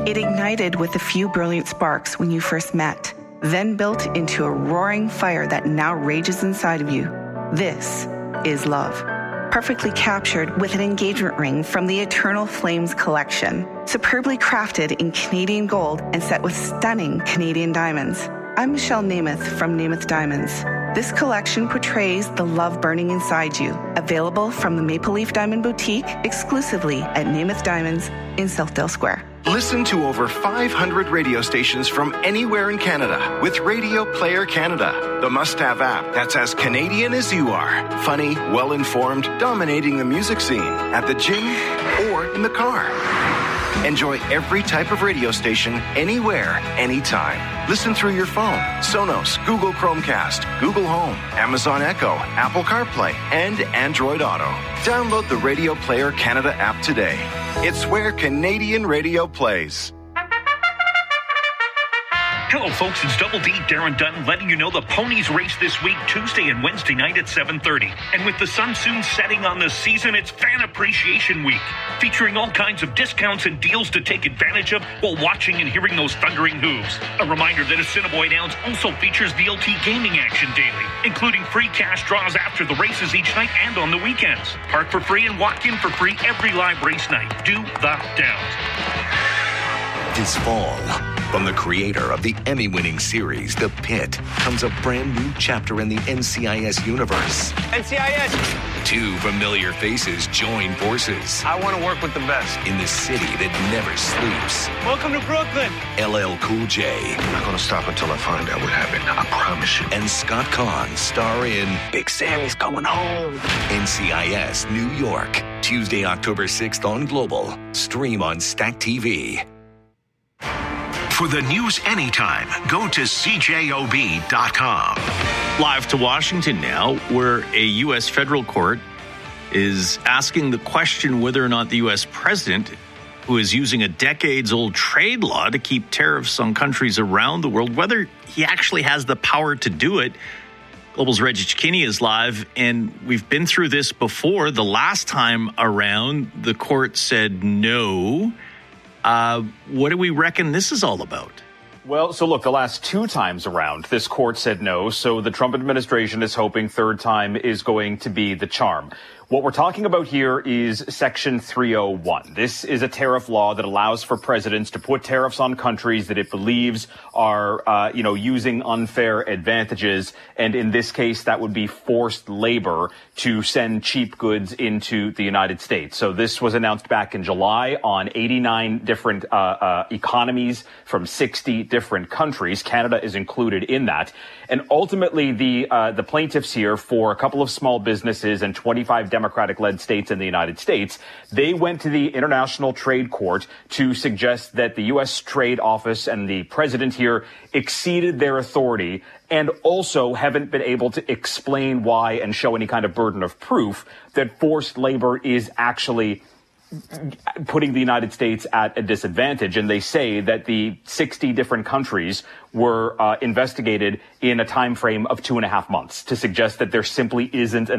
It ignited with a few brilliant sparks when you first met, then built into a roaring fire that now rages inside of you. This is love. Perfectly captured with an engagement ring from the Eternal Flames collection, superbly crafted in Canadian gold and set with stunning Canadian diamonds. I'm Michelle Namath from Namath Diamonds. This collection portrays the love burning inside you. Available from the Maple Leaf Diamond Boutique exclusively at Namath Diamonds in Southdale Square. Listen to over 500 radio stations from anywhere in Canada with Radio Player Canada, the must-have app that's as Canadian as you are. Funny, well-informed, dominating the music scene at the gym or in the car. Enjoy every type of radio station anywhere, anytime. Listen through your phone, Sonos, Google Chromecast, Google Home, Amazon Echo, Apple CarPlay, and Android Auto. Download the Radio Player Canada app today. It's where Canadian radio plays. Hello, folks. It's Double D, Darren Dunn, letting you know the ponies race this week, Tuesday and Wednesday night at 7:30. And with the sun soon setting on the season, it's Fan Appreciation Week, featuring all kinds of discounts and deals to take advantage of while watching and hearing those thundering hooves. A reminder that Assiniboine Downs also features VLT gaming action daily, including free cash draws after the races each night and on the weekends. Park for free and walk in for free every live race night. Do the Downs. This fall, from the creator of the Emmy-winning series, The Pit, comes a brand new chapter in the NCIS universe. NCIS! Two familiar faces join forces. I want to work with the best. In the city that never sleeps. Welcome to Brooklyn. LL Cool J. I'm not going to stop until I find out what happened. I promise you. And Scott Conn star in Big Sammy's coming home. NCIS New York. Tuesday, October 6th on Global. Stream on Stack TV. For the news anytime, go to CJOB.com. Live to Washington now, where a U.S. federal court is asking the question whether or not the U.S. president, who is using a decades-old trade law to keep tariffs on countries around the world, whether he actually has the power to do it. Global's Reggie Cicchini is live, and we've been through this before. The last time around, the court said no. What do we reckon this is all about? Well, so look, the last two times around, this court said no. So the Trump administration is hoping third time is going to be the charm. What we're talking about here is Section 301. This is a tariff law that allows for presidents to put tariffs on countries that it believes are, using unfair advantages. And in this case, that would be forced labor to send cheap goods into the United States. So this was announced back in July on 89 different economies from 60 different countries. Canada is included in that. And ultimately, the plaintiffs here, for a couple of small businesses and 25 Democratic-led states in the United States, they went to the International Trade Court to suggest that the U.S. Trade Office and the president here exceeded their authority and also haven't been able to explain why and show any kind of burden of proof that forced labor is actually putting the United States at a disadvantage. And they say that the 60 different countries were investigated in a time frame of 2.5 months to suggest that there simply isn't an